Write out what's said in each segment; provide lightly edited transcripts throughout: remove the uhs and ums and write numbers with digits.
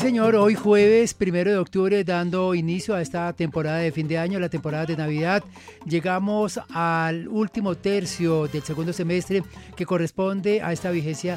señor, hoy jueves 1 de octubre, dando inicio a esta temporada de fin de año, la temporada de Navidad. Llegamos al último tercio del segundo semestre que corresponde a esta vigencia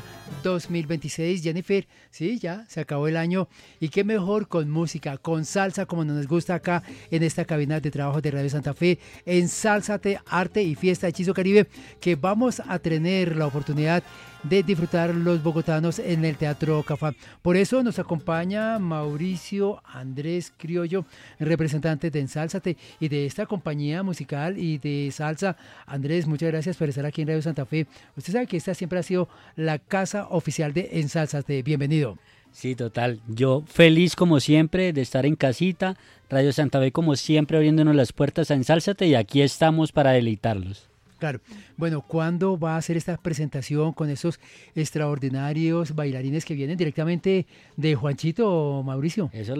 2026. Jennifer, sí, ya se acabó el año y qué mejor con música, con salsa como nos gusta acá en esta cabina de trabajo de Radio Santa Fe, en Sálzate, Arte y Fiesta Hechizo Caribe, que vamos a tener la oportunidad de disfrutar los bogotanos en el Teatro Cafá. Por eso nos acompaña Mauricio Andrés Criollo, representante de Ensálzate y de esta compañía musical y de salsa. Andrés, muchas gracias por estar aquí en Radio Santa Fe. Usted sabe que esta siempre ha sido la casa oficial de Ensálzate. Bienvenido. Sí, total. Yo feliz como siempre de estar en casita. Radio Santa Fe como siempre abriéndonos las puertas a Ensálzate y aquí estamos para deleitarlos. Claro. Bueno, ¿cuándo va a hacer esta presentación con esos extraordinarios bailarines que vienen directamente de Juanchito, Mauricio? Eso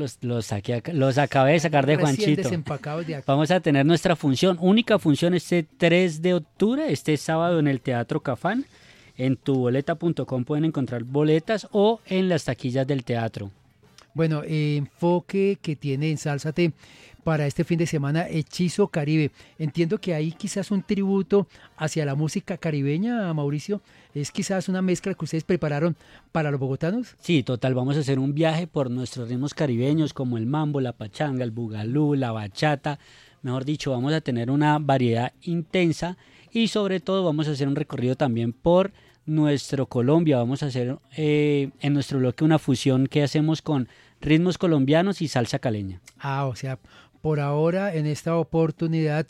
los acabé de sacar de Juanchito. Desempacados de aquí. Vamos a tener nuestra única función este 3 de octubre, este sábado en el Teatro Cafán. En tuboleta.com pueden encontrar boletas o en las taquillas del teatro. Bueno, enfoque que tiene Ensálzate para este fin de semana, Hechizo Caribe. Entiendo que hay quizás un tributo hacia la música caribeña, Mauricio. ¿Es quizás una mezcla que ustedes prepararon para los bogotanos? Sí, total. Vamos a hacer un viaje por nuestros ritmos caribeños como el mambo, la pachanga, el bugalú, la bachata. Mejor dicho, vamos a tener una variedad intensa y sobre todo vamos a hacer un recorrido también por nuestro Colombia. Vamos a hacer en nuestro bloque una fusión que hacemos con ritmos colombianos y salsa caleña. O sea, por ahora en esta oportunidad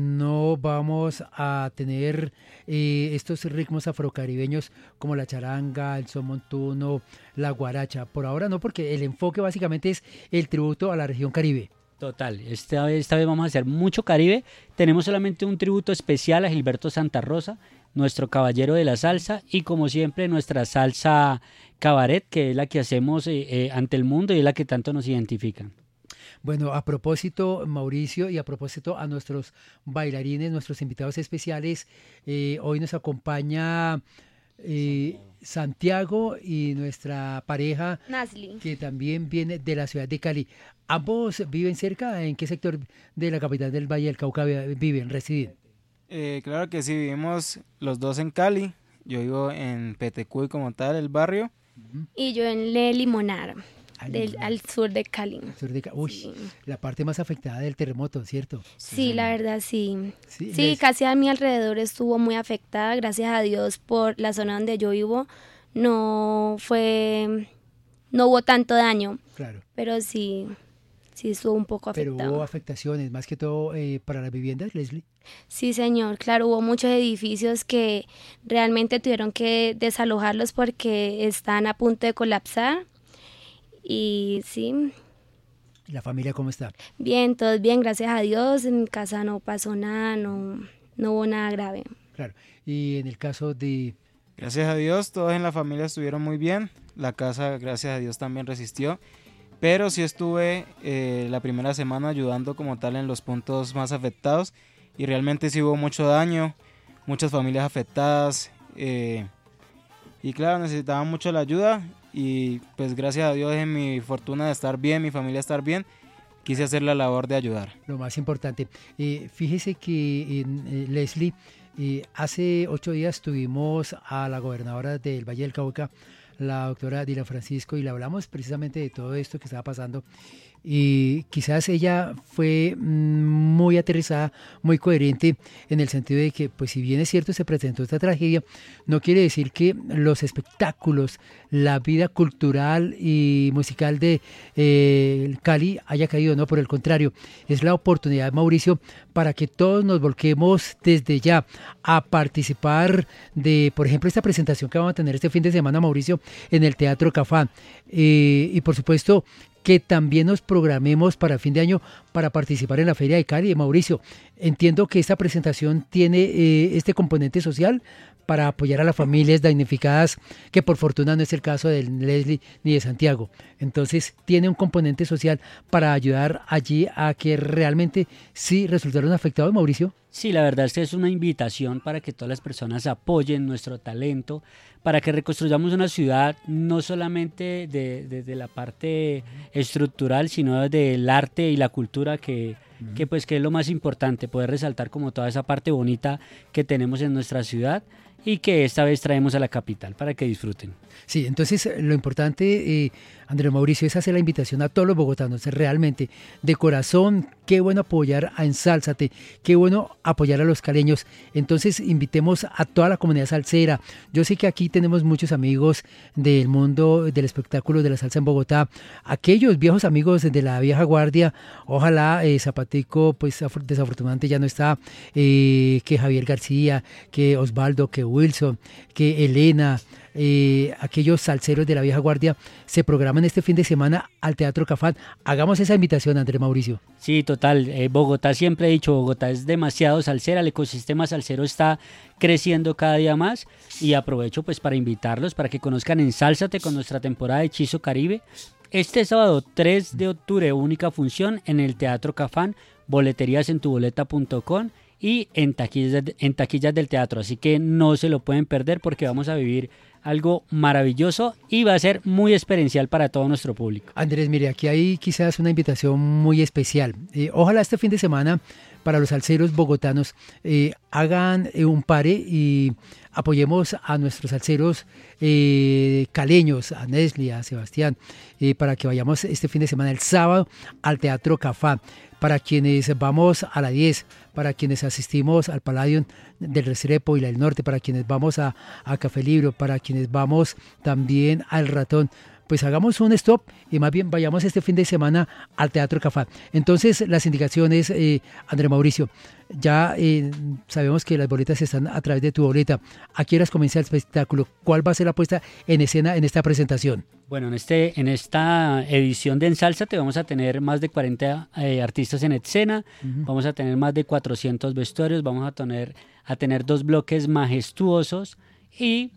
no vamos a tener estos ritmos afrocaribeños como la charanga, el son montuno, la guaracha. Por ahora no, porque el enfoque básicamente es el tributo a la región Caribe. Total, esta vez vamos a hacer mucho Caribe. Tenemos solamente un tributo especial a Gilberto Santa Rosa, nuestro caballero de la salsa, y como siempre nuestra salsa cabaret, que es la que hacemos ante el mundo y es la que tanto nos identifica. Bueno, a propósito, Mauricio, y a propósito a nuestros bailarines, nuestros invitados especiales, hoy nos acompaña Santiago y nuestra pareja Nasli, que también viene de la ciudad de Cali. ¿Ambos viven cerca? ¿En qué sector de la capital del Valle del Cauca viven, residen? Claro que sí, vivimos los dos en Cali. Yo vivo en Petecuy como tal, el barrio. y yo en Le Limonar, al sur de Cali. Uy, Sí. la parte más afectada del terremoto, ¿cierto? Sí, la verdad sí. Sí, Sí, casi a mi alrededor estuvo muy afectada, gracias a Dios por la zona donde yo vivo. No hubo tanto daño, Claro. pero sí estuvo un poco Pero afectado. hubo afectaciones, más que todo para las viviendas, Leslie. Sí, señor, claro, hubo muchos edificios que realmente tuvieron que desalojarlos porque están a punto de colapsar. Y sí, ¿Y la familia cómo está? bien, todos bien, gracias a Dios. En mi casa no pasó nada, no hubo nada grave. Claro. Y en el caso de... Gracias a Dios, todos en la familia estuvieron muy bien. La casa, gracias a Dios, también resistió. Pero sí estuve la primera semana ayudando como tal en los puntos más afectados. Y realmente sí hubo mucho daño, muchas familias afectadas. Y claro, necesitaban mucho la ayuda. Y pues gracias a Dios, en mi fortuna de estar bien, mi familia estar bien, quise hacer la labor de ayudar. Lo más importante. Fíjese que Leslie, hace 8 días tuvimos a la gobernadora del Valle del Cauca, la doctora Dila Francisco, y le hablamos precisamente de todo esto que estaba pasando. Y quizás ella fue muy aterrizada, muy coherente en el sentido de que, pues si bien es cierto se presentó esta tragedia, no quiere decir que los espectáculos, la vida cultural y musical de Cali haya caído, no, por el contrario, es la oportunidad, Mauricio, para que todos nos volquemos desde ya a participar de, por ejemplo, esta presentación que vamos a tener este fin de semana, Mauricio, en el Teatro Cafá. Y por supuesto, que también nos programemos para fin de año para participar en la Feria de Cali. Mauricio, entiendo que esta presentación tiene este componente social para apoyar a las familias damnificadas, que por fortuna no es el caso de Leslie ni de Santiago. Entonces, tiene un componente social para ayudar allí a que realmente sí resultaron afectados, Mauricio. Sí, la verdad es que es una invitación para que todas las personas apoyen nuestro talento, para que reconstruyamos una ciudad no solamente desde la parte estructural, sino desde el arte y la cultura pues que es lo más importante, poder resaltar como toda esa parte bonita que tenemos en nuestra ciudad y que esta vez traemos a la capital para que disfruten. Sí, entonces lo importante, Andrés Mauricio, es hacer la invitación a todos los bogotanos, realmente, de corazón, qué bueno apoyar a Ensálzate, qué bueno apoyar a los caleños. Entonces invitemos a toda la comunidad salsera. Yo sé que aquí tenemos muchos amigos del mundo del espectáculo de la salsa en Bogotá, aquellos viejos amigos de la vieja guardia, ojalá Zapatico, pues desafortunadamente ya no está, que Javier García, que Osvaldo, que Wilson, que Elena, aquellos salseros de la vieja guardia se programan este fin de semana al Teatro Cafán. Hagamos esa invitación, Andrés Mauricio. Sí, total. Bogotá, siempre he dicho, Bogotá es demasiado salsera, el ecosistema salsero está creciendo cada día más y aprovecho pues para invitarlos para que conozcan Ensálzate con nuestra temporada de Hechizo Caribe. Este sábado 3 de octubre, única función en el Teatro Cafán, boleteríasentuboleta.com y en taquillas del teatro, así que no se lo pueden perder porque vamos a vivir algo maravilloso y va a ser muy experiencial para todo nuestro público. Andrés, mire, aquí hay quizás una invitación muy especial. Ojalá este fin de semana para los salseros bogotanos hagan un pare y apoyemos a nuestros salseros caleños, a Nesli, a Sebastián, para que vayamos este fin de semana, el sábado, al Teatro Cafá. Para quienes vamos a la 10, para quienes asistimos al Palladium del Restrepo y la del Norte, para quienes vamos a Café Libro, para quienes vamos también al Ratón, pues hagamos un stop y más bien vayamos este fin de semana al Teatro Cafá. Entonces, las indicaciones, Andrés Mauricio, ya sabemos que las boletas están a través de tu boleta. ¿A qué horas comienza el espectáculo? ¿Cuál va a ser la puesta en escena en esta presentación? Bueno, en esta edición de Ensálzate vamos a tener más de 40 artistas en escena, vamos a tener más de 400 vestuarios, vamos a tener 2 bloques majestuosos y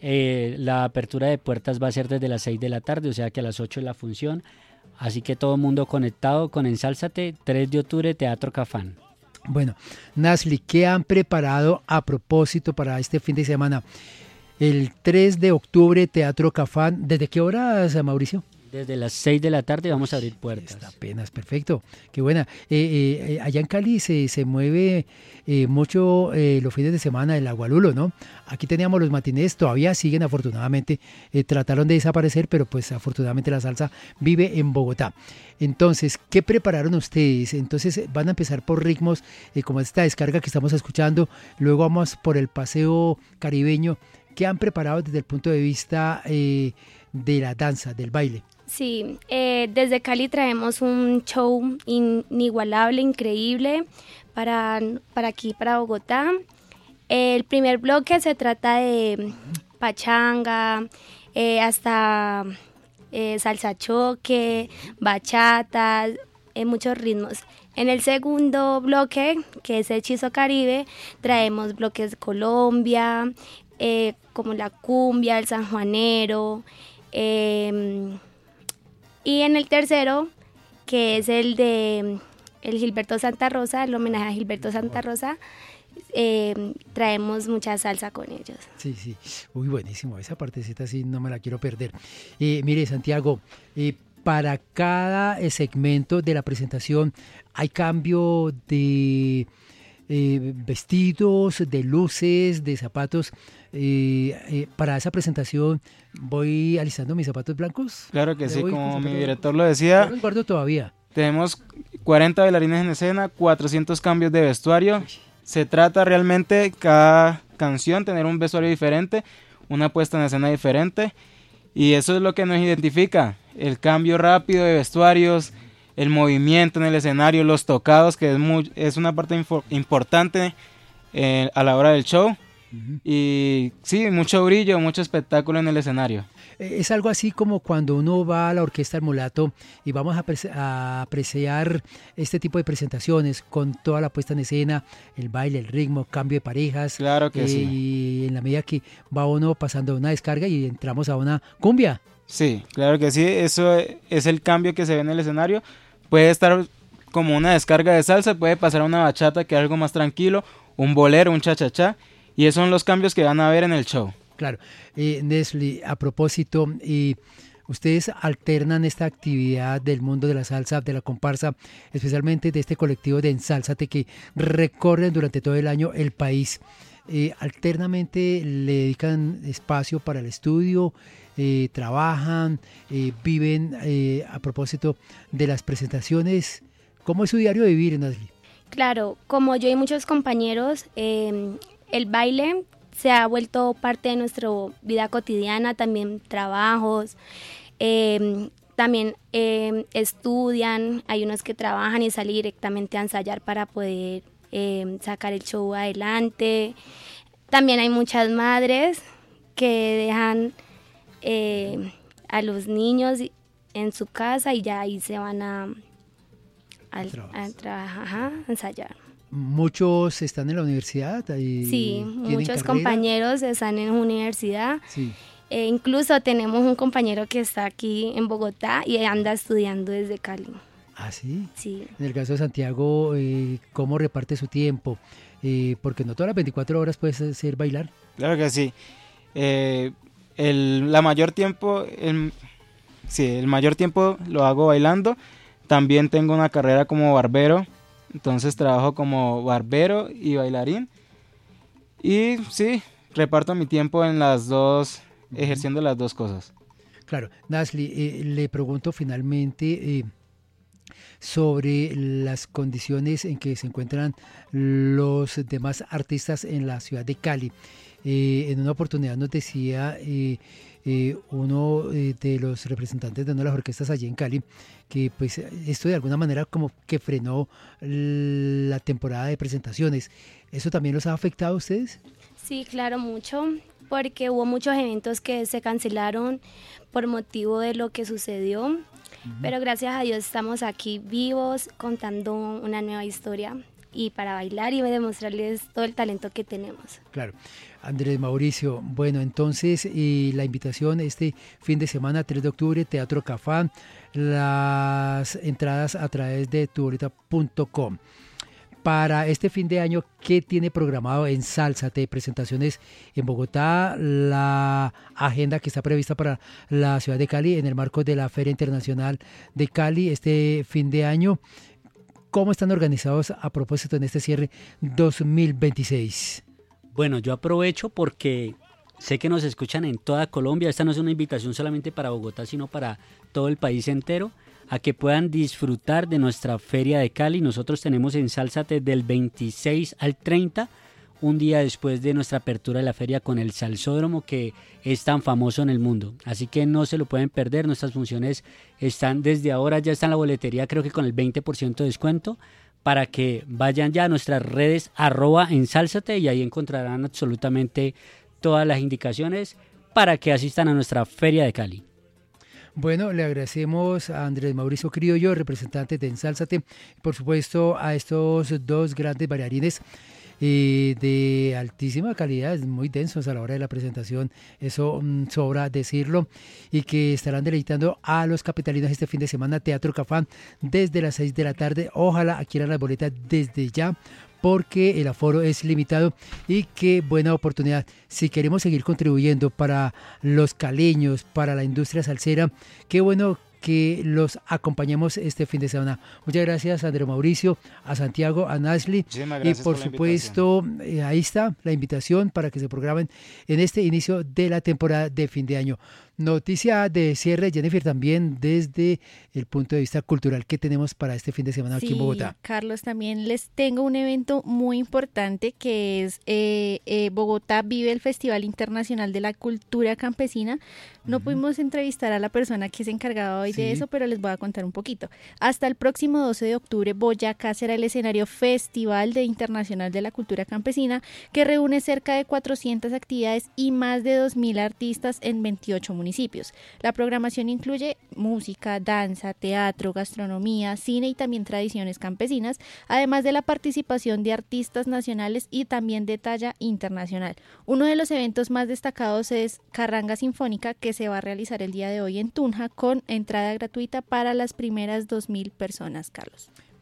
la apertura de puertas va a ser desde las 6 de la tarde, o sea que a las 8 es la función, así que todo el mundo conectado con Ensálzate, 3 de octubre, Teatro Cafán. Bueno, Nasli, ¿qué han preparado a propósito para este fin de semana? El 3 de octubre, Teatro Cafán. ¿Desde qué horas, Mauricio? Desde las 6 de la tarde vamos a abrir puertas. Está apenas, perfecto. Qué buena. Allá en Cali se mueve mucho los fines de semana el agualulo, ¿no? Aquí teníamos los matinés, todavía siguen afortunadamente. Trataron de desaparecer, pero pues afortunadamente la salsa vive en Bogotá. Entonces, ¿qué prepararon ustedes? Entonces van a empezar por ritmos como esta descarga que estamos escuchando. Luego vamos por el paseo caribeño. ¿Qué han preparado desde el punto de vista de la danza, del baile? Sí, desde Cali traemos un show inigualable, increíble para aquí, para Bogotá. El primer bloque se trata de pachanga, hasta salsa choque, bachata, muchos ritmos. En el segundo bloque, que es Hechizo Caribe, traemos bloques de Colombia, como la cumbia, el sanjuanero, y en el tercero, que es el de el Gilberto Santa Rosa, el homenaje a Gilberto Santa Rosa, traemos mucha salsa con ellos. Sí, sí. Uy, buenísimo. Esa partecita sí no me la quiero perder. Mire, Santiago, para cada segmento de la presentación hay cambio de vestidos, de luces, de zapatos. Para esa presentación voy alistando mis zapatos blancos. Claro que sí, como mi director lo decía. Yo los guardo todavía. Tenemos 40 bailarines en escena, 400 cambios de vestuario. Se trata realmente cada canción tener un vestuario diferente, una puesta en escena diferente, y eso es lo que nos identifica, el cambio rápido de vestuarios, el movimiento en el escenario, los tocados, que es una parte importante a la hora del show. Y sí, mucho brillo, mucho espectáculo en el escenario. Es algo así como cuando uno va a la Orquesta El Mulato y vamos a apreciar este tipo de presentaciones con toda la puesta en escena, el baile, el ritmo, cambio de parejas. Claro que sí. Y en la medida que va uno pasando una descarga y entramos a una cumbia. Sí, claro que sí, eso es el cambio que se ve en el escenario. Puede estar como una descarga de salsa, puede pasar a una bachata, que es algo más tranquilo, un bolero, un cha-cha-cha, y esos son los cambios que van a ver en el show. Claro. Nesli, a propósito, ustedes alternan esta actividad del mundo de la salsa, de la comparsa, especialmente de este colectivo de Ensálzate que recorren durante todo el año el país. Alternamente le dedican espacio para el estudio, trabajan, viven. A propósito de las presentaciones, ¿cómo es su diario de vivir, Nesli? Claro, como yo y muchos compañeros, el baile se ha vuelto parte de nuestra vida cotidiana, también trabajos, también estudian, hay unos que trabajan y salen directamente a ensayar para poder sacar el show adelante. También hay muchas madres que dejan a los niños en su casa y ya ahí se van a trabajar, a ensayar. Muchos están en la universidad. Sí, muchos compañeros están en la universidad. Sí. Incluso tenemos un compañero que está aquí en Bogotá y anda estudiando desde Cali. ¿Ah, sí? Sí. En el caso de Santiago, ¿cómo reparte su tiempo? Porque no todas las 24 horas puedes hacer bailar. Claro que sí. El mayor tiempo lo hago bailando. También tengo una carrera como barbero. Entonces trabajo como barbero y bailarín. Y sí, reparto mi tiempo en las dos, ejerciendo las dos cosas. Claro. Nesli, le pregunto finalmente sobre las condiciones en que se encuentran los demás artistas en la ciudad de Cali. En una oportunidad nos decía uno de los representantes de una de las orquestas allí en Cali que pues esto de alguna manera como que frenó la temporada de presentaciones. ¿Eso también los ha afectado a ustedes? Sí, claro, mucho, porque hubo muchos eventos que se cancelaron por motivo de lo que sucedió, pero gracias a Dios estamos aquí vivos contando una nueva historia y para bailar y demostrarles todo el talento que tenemos. Claro. Andrés Mauricio, bueno, entonces la invitación este fin de semana, 3 de octubre, Teatro Cafán, las entradas a través de tuboleta.com. Para este fin de año, ¿qué tiene programado Ensálzate? Presentaciones en Bogotá, la agenda que está prevista para la ciudad de Cali en el marco de la Feria Internacional de Cali este fin de año. ¿Cómo están organizados a propósito en este cierre 2026? Bueno, yo aprovecho porque sé que nos escuchan en toda Colombia. Esta no es una invitación solamente para Bogotá, sino para todo el país entero, a que puedan disfrutar de nuestra Feria de Cali. Nosotros tenemos Ensálzate del 26 al 30, un día después de nuestra apertura de la feria con el Salsódromo, que es tan famoso en el mundo. Así que no se lo pueden perder. Nuestras funciones están desde ahora, ya está en la boletería, creo que con el 20% de descuento, para que vayan ya a nuestras redes @ensálzate y ahí encontrarán absolutamente todas las indicaciones para que asistan a nuestra Feria de Cali. Bueno, le agradecemos a Andrés Mauricio Criollo, representante de Ensálzate, por supuesto a estos dos grandes bailarines de altísima calidad, muy densos a la hora de la presentación, eso sobra decirlo, y que estarán deleitando a los capitalinos este fin de semana, Teatro Cafán, desde las 6 de la tarde. Ojalá adquieran las boletas desde ya, porque el aforo es limitado y qué buena oportunidad. Si queremos seguir contribuyendo para los caleños, para la industria salsera, qué bueno que los acompañemos este fin de semana. Muchas gracias a Andrés Mauricio, a Santiago, a Nesli, y por supuesto ahí está la invitación para que se programen en este inicio de la temporada de fin de año. Noticia de cierre, Jennifer, también desde el punto de vista cultural que tenemos para este fin de semana aquí en Bogotá. Carlos, también les tengo un evento muy importante que es Bogotá vive el Festival Internacional de la Cultura Campesina. No pudimos entrevistar a la persona que se encargaba hoy de eso, pero les voy a contar un poquito. Hasta el próximo 12 de octubre, Boyacá será el escenario Festival Internacional de la Cultura Campesina, que reúne cerca de 400 actividades y más de 2.000 artistas en 28 municipios. La programación incluye música, danza, teatro, gastronomía, cine y también tradiciones campesinas, además de la participación de artistas nacionales y también de talla internacional. Uno de los eventos más destacados es Carranga Sinfónica, que se va a realizar el día de hoy en Tunja con entrada gratuita para las primeras 2.000 personas, Carlos.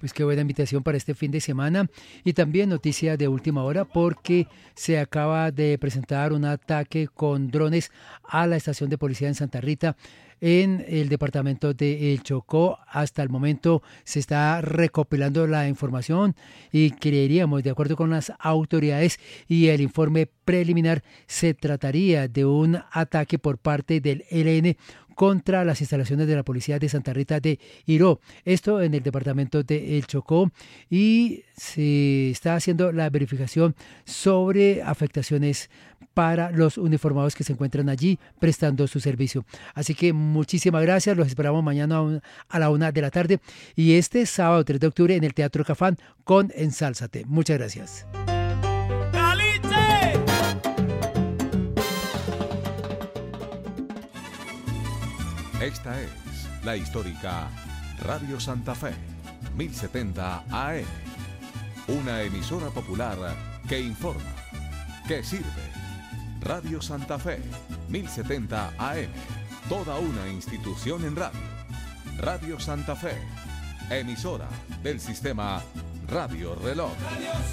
Pues qué buena invitación para este fin de semana. Y también noticia de última hora porque se acaba de presentar un ataque con drones a la estación de policía en Santa Rita, en el departamento de El Chocó. Hasta el momento se está recopilando la información y creeríamos, de acuerdo con las autoridades y el informe preliminar, se trataría de un ataque por parte del ELN contra las instalaciones de la policía de Santa Rita de Iró, esto en el departamento de El Chocó, y se está haciendo la verificación sobre afectaciones para los uniformados que se encuentran allí prestando su servicio. Así que muchísimas gracias, los esperamos mañana a la 1 de la tarde y este sábado 3 de octubre en el Teatro Cafán con Ensálzate. Muchas gracias. Esta es la histórica Radio Santa Fe, 1070 AM, una emisora popular que informa, que sirve. Radio Santa Fe, 1070 AM, toda una institución en radio. Radio Santa Fe, emisora del sistema Radio Reloj.